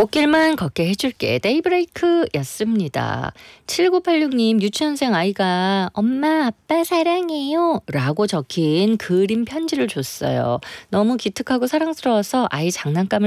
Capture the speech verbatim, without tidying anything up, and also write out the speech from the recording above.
꽃길만 걷게 해줄게. 데이브레이크였습니다. 칠구팔육 님 유치원생 아이가 엄마 아빠 사랑해요 라고 적힌 그림 편지를 줬어요. 너무 기특하고 사랑스러워서 아이 장난감을